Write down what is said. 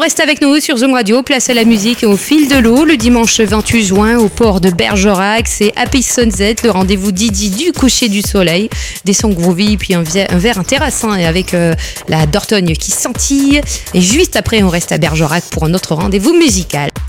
reste avec nous sur Zoom Radio, place à la musique et au fil de l'eau. Le dimanche 28 juin au port de Bergerac, c'est Happy Sunset, le rendez-vous Didi du coucher du soleil. Des sons groovy, puis un verre intéressant avec la Dortogne qui scintille. Et juste après, on reste à Bergerac pour un autre rendez-vous musical.